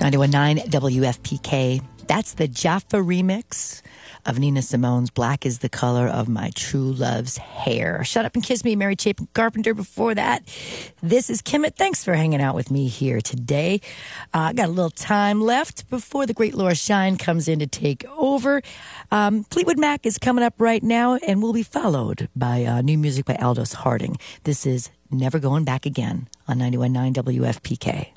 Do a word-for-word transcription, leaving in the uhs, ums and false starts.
ninety-one point nine W F P K. That's the Jaffa remix of Nina Simone's Black is the Color of My True Love's Hair. Shut Up and Kiss Me, Mary Chapin Carpenter. Before that, this is Kimmett. Thanks for hanging out with me here today. I uh, got a little time left before the great Laura Shine comes in to take over. Um, Fleetwood Mac is coming up right now and will be followed by uh, new music by Aldous Harding. This is Never Going Back Again on ninety-one point nine W F P K.